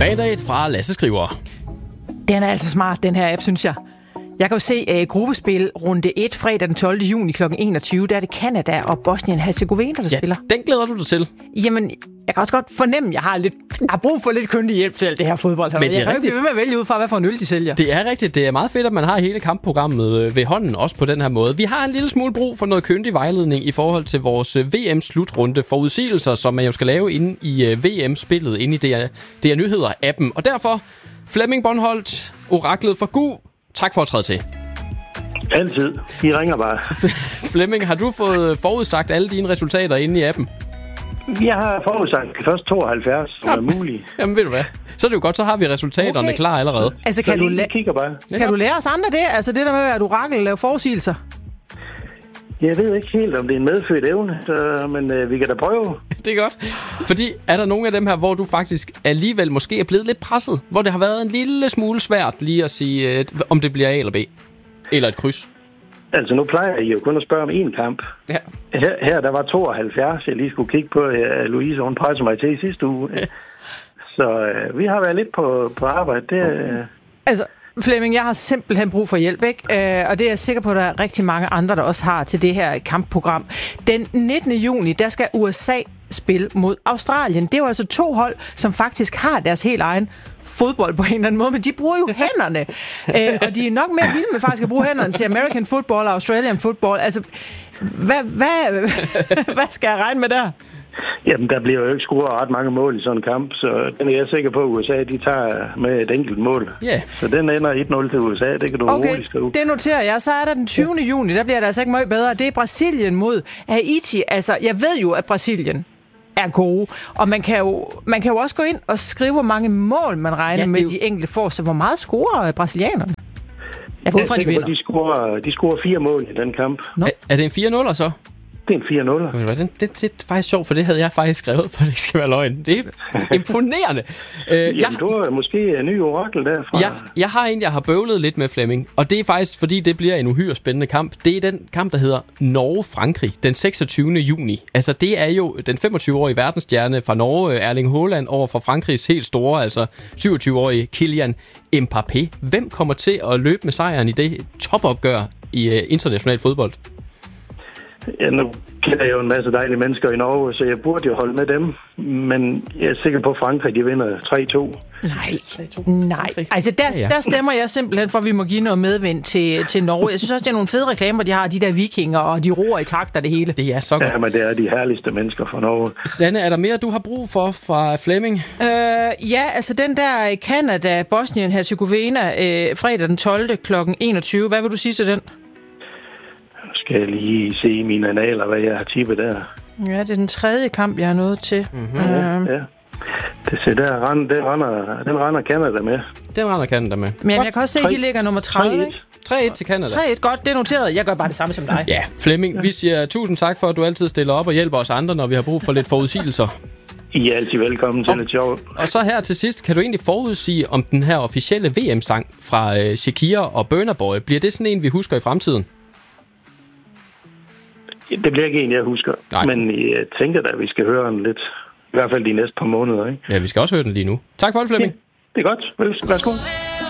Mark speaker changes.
Speaker 1: Band-Aid fra Lasse Skriver.
Speaker 2: Den er altså smart, den her app, synes jeg. Jeg kan jo se gruppespil runde 1 fredag den 12. juni kl. 21. Der er det Canada og Bosnien-Herzegovina, der spiller.
Speaker 1: Den glæder du dig til.
Speaker 2: Jamen, jeg kan også godt fornemme, at jeg har brug for lidt kyndig hjælp til alt det her fodbold.
Speaker 1: Men det er
Speaker 2: jeg kan ikke blive ved med at vælge ud fra, hvad for en øl de sælger.
Speaker 1: Det er rigtigt. Det er meget fedt, at man har hele kampprogrammet ved hånden, også på den her måde. Vi har en lille smule brug for noget kyndig vejledning i forhold til vores VM-slutrunde forudsigelser, som man jo skal lave inde i VM-spillet, inde i DR Nyheder-appen. Og derfor, Flemming Bonholt, oraklet for Gu, tak for at træde til.
Speaker 3: Altid. I ringer bare.
Speaker 1: Flemming, har du fået forudsagt alle dine resultater inde i appen?
Speaker 3: Jeg har forudsagt de første 72, som er mulige.
Speaker 1: Jamen ved du hvad, så er det jo godt, så har vi resultaterne klar allerede.
Speaker 2: Altså kan du lære os andre det? Altså det der med, at orakel laver forudsigelser?
Speaker 3: Jeg ved ikke helt, om det er en medfødt evne, men vi kan da prøve.
Speaker 1: Det er godt. Fordi er der nogle af dem her, hvor du faktisk alligevel måske er blevet lidt presset? Hvor det har været en lille smule svært lige at sige, om det bliver A eller B? Eller et kryds?
Speaker 3: Altså nu plejer I jo kun at spørge om én kamp.
Speaker 1: Ja.
Speaker 3: Her der var 72, jeg lige skulle kigge på. Louise, hun pressede mig til i sidste uge. Ja. Så vi har været lidt på arbejde.
Speaker 2: Altså, Flemming, jeg har simpelthen brug for hjælp, ikke? Og det er jeg sikker på, at der er rigtig mange andre, der også har til det her kampprogram. Den 19. juni, der skal USA spille mod Australien. Det er jo altså 2 hold, som faktisk har deres helt egen fodbold på en eller anden måde, men de bruger jo hænderne. Og de er nok mere vilde med faktisk at bruge hænderne til American football og Australian football. Altså, hvad skal jeg regne med der?
Speaker 3: Jamen, der bliver jo ikke scoret ret mange mål i sådan en kamp, så den er jeg sikker på, at USA de tager med et enkelt mål.
Speaker 1: Yeah.
Speaker 3: Så den ender 1-0 til USA, det kan du roligt skrive.
Speaker 2: Det noterer jeg. Så er der den 20. juni, der bliver det altså ikke meget bedre. Det er Brasilien mod Haiti. Altså, jeg ved jo, at Brasilien er gode, og man kan jo også gå ind og skrive, hvor mange mål man regner med de enkelte får. Så hvor meget scorer brasilianerne? Jeg går ud fra, de vinder.
Speaker 3: De scorer 4 mål i den kamp.
Speaker 1: No. Er det en 4-0'er så?
Speaker 3: Det er en 4-0'er.
Speaker 1: Det er faktisk sjovt, for det havde jeg faktisk skrevet, for det ikke skal være løgn. Det er imponerende.
Speaker 3: Jamen, du er måske en ny orakel derfra.
Speaker 1: Ja, jeg har en, jeg har bøvlet lidt med, Flemming. Og det er faktisk, fordi det bliver en uhyre spændende kamp. Det er den kamp, der hedder Norge-Frankrig, den 26. juni. Altså, det er jo den 25-årige verdensstjerne fra Norge, Erling Haaland, over for Frankrigs helt store, altså 27-årige Kylian Mbappé. Hvem kommer til at løbe med sejren i det topopgør i international fodbold?
Speaker 3: Ja, nu kender jeg jo en masse dejlige mennesker i Norge, så jeg burde jo holde med dem. Men jeg er sikker på, at Frankrig de vinder 3-2.
Speaker 2: Nej. Altså, der stemmer jeg simpelthen for, at vi må give noget medvind til Norge. Jeg synes også, det er nogle fede reklamer, de har, de der vikinger, og de roer i takt af det hele.
Speaker 1: Det er så godt.
Speaker 3: Ja, men det er de herligste mennesker fra Norge.
Speaker 1: Stanne, er der mere, du har brug for fra Flemming?
Speaker 2: Ja, altså den der Canada, Bosnien, Herzegovina, fredag den 12. kl. 21. Hvad vil du sige til den?
Speaker 3: Skal jeg lige se i mine analer, hvad jeg har tippet der.
Speaker 2: Ja, det er den 3. kamp, jeg er nået til.
Speaker 3: Mm-hmm. Ja. Den render Canada med.
Speaker 1: Den render Canada med.
Speaker 2: Men jeg kan også se, at de ligger nummer 30, ikke?
Speaker 1: 3-1 til Canada.
Speaker 2: 3-1, godt, det er noteret. Jeg gør bare det samme som dig.
Speaker 1: Ja, Flemming, vi siger tusind tak for, at du altid stiller op og hjælper os andre, når vi har brug for lidt forudsigelser.
Speaker 3: I er altid velkommen til lidt sjovt.
Speaker 1: Og så her til sidst, kan du egentlig forudsige, om den her officielle VM-sang fra Shakira og Burna Boy, bliver det sådan en, vi husker i fremtiden?
Speaker 3: Det bliver ikke en, jeg husker. Nej. Men jeg tænker da, at vi skal høre den lidt. I hvert fald de næste par måneder, ikke?
Speaker 1: Ja, vi skal også høre den lige nu. Tak for det, Flemming.
Speaker 3: Ja, det er godt. Værsgo.